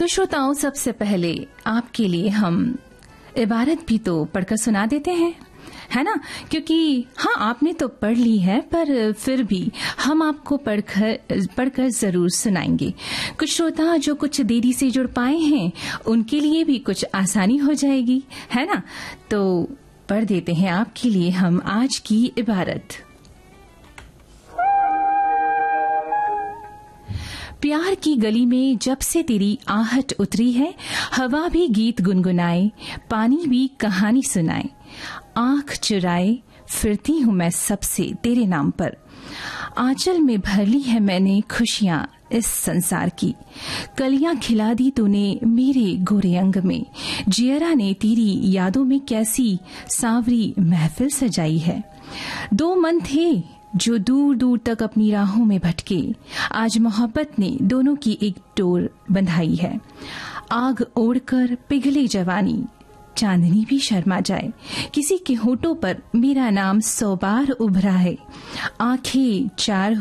तो श्रोताओं, सबसे पहले आपके लिए हम इबारत भी तो पढ़कर सुना देते हैं, है ना? क्योंकि हाँ, आपने तो पढ़ ली है, पर फिर भी हम आपको पढ़कर जरूर सुनाएंगे। कुछ श्रोता जो कुछ देरी से जुड़ पाए हैं, उनके लिए भी कुछ आसानी हो जाएगी, है ना? तो पढ़ देते हैं आपके लिए हम आज की इबारत। प्यार की गली में जब से तेरी आहट उतरी है, हवा भी गीत गुनगुनाए, पानी भी कहानी सुनाए, आंख चुराए फिरती हूँ मैं सबसे तेरे नाम पर। आंचल में भर ली है मैंने खुशियाँ इस संसार की, कलियां खिला दी तूने मेरे गोरे अंग में, जियरा ने तेरी यादों में कैसी सांवरी महफिल सजाई है। दो मन थे जो दूर दूर तक अपनी राहों में भटके, आज मोहब्बत ने दोनों की एक डोर बंधाई है। आग ओढ़कर पिघले जवानी, चांदनी भी शर्मा जाए, किसी के होठों पर मेरा नाम 100 बार उभरा है। आंखें चार